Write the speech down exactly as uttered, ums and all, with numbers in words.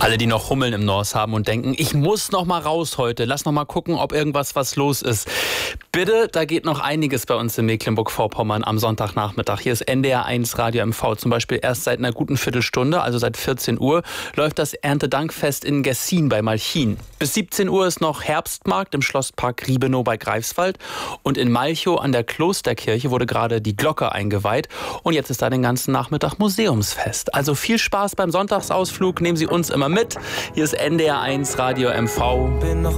Alle, die noch Hummeln im Nors haben und denken, ich muss noch mal raus heute, lass noch mal gucken, ob irgendwas was los ist. Bitte, da geht noch einiges bei uns in Mecklenburg-Vorpommern am Sonntagnachmittag. Hier ist N D R eins Radio M V, zum Beispiel erst seit einer guten Viertelstunde, also seit vierzehn Uhr, läuft das Erntedankfest in Gessin bei Malchin. Bis siebzehn Uhr ist noch Herbstmarkt im Schlosspark Riebenow bei Greifswald. Und in Malchow an der Klosterkirche wurde gerade die Glocke eingeweiht. Und jetzt ist da den ganzen Nachmittag Museumsfest. Also viel Spaß beim Sonntagsausflug, nehmen Sie uns immer mit. Hier ist N D R eins Radio M V.